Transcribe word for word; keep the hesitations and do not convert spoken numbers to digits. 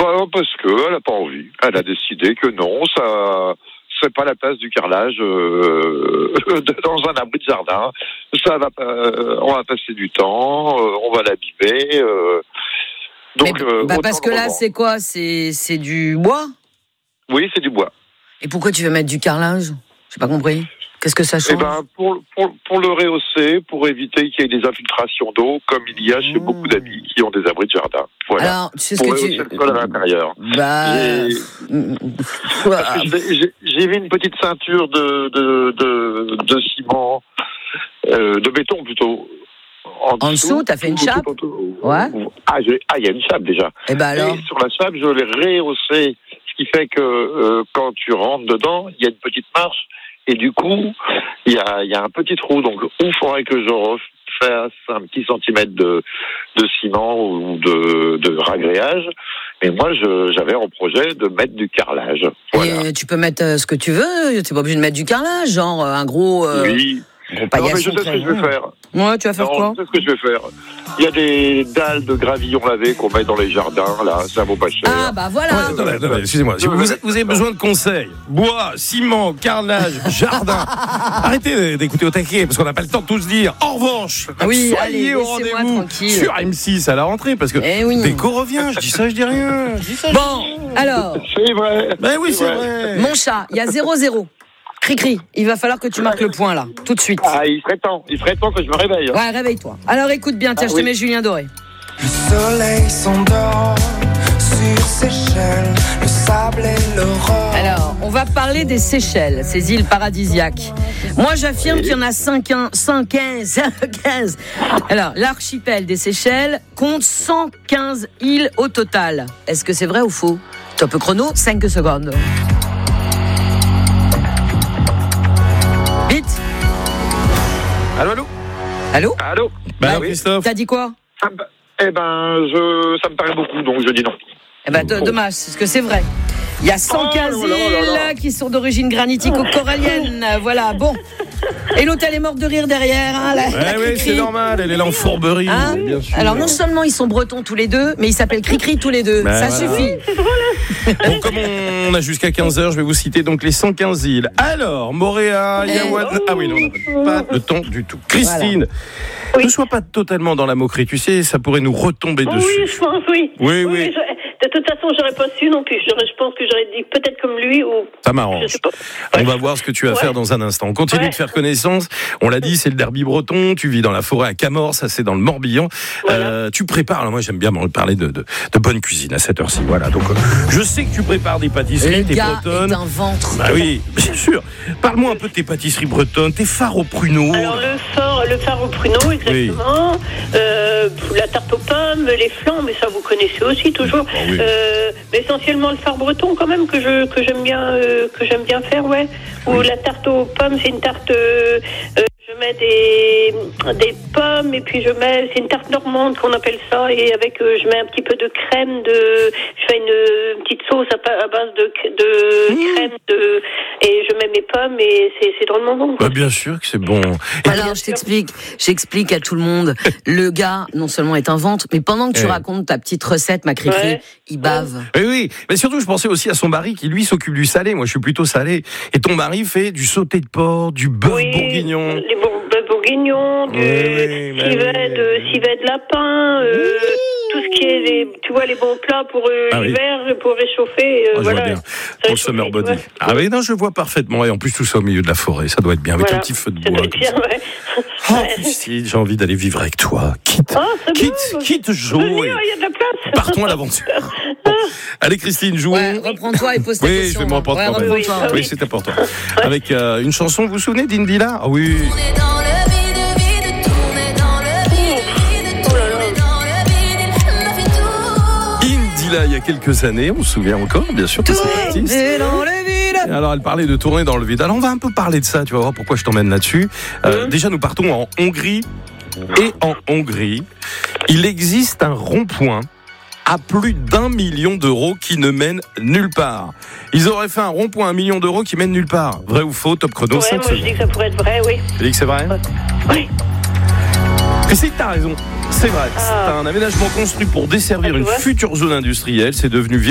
Bah, parce que elle a pas envie. Elle a décidé que non, ça, c'est pas la place du carrelage euh, dans un abri de jardin. Ça va, euh, on va passer du temps, euh, on va l'abîmer. Euh, donc, Mais, euh, bah parce que là, c'est quoi ? C'est, c'est du bois ? Oui, c'est du bois. Et pourquoi tu veux mettre du carrelage ? J'ai pas compris. Qu'est-ce que ça change ? Eh ben, pour, pour, pour le rehausser, pour éviter qu'il y ait des infiltrations d'eau, comme il y a chez mmh. beaucoup d'amis qui ont des abris de jardin. Voilà. Alors, tu sais ce pour que tu... rehausser le sol à l'intérieur. Bah... J'ai... Parce que j'ai, j'ai vu une petite ceinture de, de, de, de ciment, euh, de béton plutôt. En dessous, en dessous, t'as fait une chape ? Ouais. Ah, il ah, y a une chape déjà. Et ben alors ? Et sur la chape, je l'ai rehaussée, ce qui fait que euh, quand tu rentres dedans, il y a une petite marche. Et du coup, il y a, y a un petit trou. Donc, il faudrait que je refasse un petit centimètre de, de ciment ou de, de ragréage. Mais moi, je, j'avais en projet de mettre du carrelage. Voilà. Et tu peux mettre euh, ce que tu veux. Tu n'es pas obligé de mettre du carrelage, genre un gros... Euh... Oui. Bon, non, mais je sais ce que je vais faire. Ouais, tu vas faire non, quoi ? Je sais ce que je vais faire. Il y a des dalles de gravillon lavé qu'on met dans les jardins, là, ça vaut pas cher. Ah, bah voilà. Ouais, attendez, attendez, excusez-moi. Si vous, vous avez besoin de conseils, bois, ciment, carrelage, jardin, arrêtez d'écouter au taquet, parce qu'on n'a pas le temps de tout se dire. En revanche, oui, soyez allez, au rendez-vous sur M six à la rentrée, parce que eh oui. Déco revient, je dis ça, je dis rien. Je dis ça, bon, je dis rien. alors. C'est vrai. Ben oui, c'est, c'est vrai. vrai. Mon chat, il y a zéro zéro. Cri-cri, il va falloir que tu marques le point là, tout de suite. Ah, il serait temps, il serait temps que je me réveille. Ouais, réveille-toi. Alors écoute bien, tiens, ah, je te oui. mets Julien Doré. Le soleil s'endort sur Seychelles, le sable et l'aurore. Alors, on va parler des Seychelles, ces îles paradisiaques. Moi, j'affirme qu'il y en a cinq, quinze. Alors, l'archipel des Seychelles compte cent quinze îles au total. Est-ce que c'est vrai ou faux ? Top chrono, cinq secondes. Vite. Allô, allô Allô Allô Bah, bah, oui. Christophe. T'as dit quoi ? Ah, bah, Eh ben, je, ça me paraît beaucoup, donc je dis non. Eh ben, d- dommage, parce que c'est vrai. Il y a cent quinze oh, là, là, là, là. îles qui sont d'origine granitico-corallienne. Voilà, bon. Et l'autre, elle est morte de rire derrière. Hein, la, ouais, la oui, c'est normal, elle est là en fourberie. Hein bien sûr. Alors, non seulement ils sont bretons tous les deux, mais ils s'appellent Cri-Cri tous les deux. Ben, ça voilà. suffit. C'est drôle. Bon, comme on a jusqu'à quinze heures, je vais vous citer donc les cent quinze îles. Alors, Moréa, Yaouad... Oh. Ah oui, non, on n'a pas le temps du tout. Christine, voilà. ne sois pas totalement dans la moquerie, tu sais, ça pourrait nous retomber oh, dessus. Oui, je pense, oui. Oui, oui. oui. Je... De toute façon, j'aurais pas su non plus. J'aurais, je pense que j'aurais dit peut-être comme lui ou. Ça m'arrange. Je sais pas. On ouais. va voir ce que tu vas ouais. faire dans un instant. On continue ouais. de faire connaissance. On l'a dit, c'est le derby breton. Tu vis dans la forêt à Camors, ça c'est dans le Morbihan. Voilà. Euh, tu prépares. Alors moi, j'aime bien parler de, de, de bonne cuisine à cette heure-ci. Voilà. Donc, euh, je sais que tu prépares des pâtisseries, tes bretonnes. Le gars est un ventre. Bah oui, bien sûr. Parle-moi un peu de tes pâtisseries bretonnes, tes fards au pruneau. Alors le phare, le phare au pruneau, exactement. Oui. Euh, la tarte aux pommes, les flancs, mais ça vous connaissez aussi toujours. Oh, oui. euh, mais essentiellement le phare breton quand même que je que j'aime bien euh, que j'aime bien faire, ouais. Ou oui. la tarte aux pommes, c'est une tarte. Euh, euh, je mets des des pommes et puis je mets c'est une tarte normande qu'on appelle ça et avec euh, je mets un petit peu de crème de je fais une, une petite sauce à, à base de de mmh. crème de et je mets mes pommes et c'est c'est drôlement bon. Bah bien sûr que c'est bon. Et alors je t'explique, j'explique à tout le monde. Le gars non seulement est un ventre, mais pendant que tu ouais. racontes ta petite recette, ma Cri-Cri, ouais. il bave. Oui oui, mais surtout je pensais aussi à son mari qui lui s'occupe du salé. Moi je suis plutôt salé. Et ton mari fait du sauté de porc, du bœuf oui, bourguignon. Les bœufs bourguignons, du oui, civet oui. de civet de lapin, euh, oui. tout ce qui est les, tu vois les bons plats pour euh, ah, l'hiver, oui. pour réchauffer. Euh, oh, voilà. Je vois bien. Pour le summer body. Ouais. Ah oui non je vois parfaitement et en plus tout ça au milieu de la forêt, ça doit être bien avec voilà. un petit feu de bois. Comme bien, ça. Ouais. Oh Christine, j'ai envie d'aller vivre avec toi. Quitte, oh, quitte, bon. quitte Jo. Il y a de la place. Partons à l'aventure. Bon. Allez Christine, jouons. Ouais, reprends-toi et pose ta oui, question. Oui, je vais me reprendre ouais, quand même. oui, oui, oui, c'est important. Ouais. Avec euh, une chanson, vous vous souvenez d'Indila ? Ah oui. Indila, il y a quelques années, on se souvient encore, bien sûr, de cette artiste. Alors, elle parlait de tourner dans le vide. Alors, on va un peu parler de ça, tu vas voir pourquoi je t'emmène là-dessus. Euh, mmh. Déjà, nous partons en Hongrie. Et en Hongrie, il existe un rond-point à plus d'un million d'euros qui ne mène nulle part. Ils auraient fait un rond-point à un million d'euros qui mène nulle part. Vrai ou faux, top chrono, ouais, cinq moi secondes. Je dis que ça pourrait être vrai, oui. Tu dis que c'est vrai ? Oui. Mais c'est que t'as raison, c'est vrai. Ah. C'est un aménagement construit pour desservir ah, une vois. future zone industrielle. C'est devenu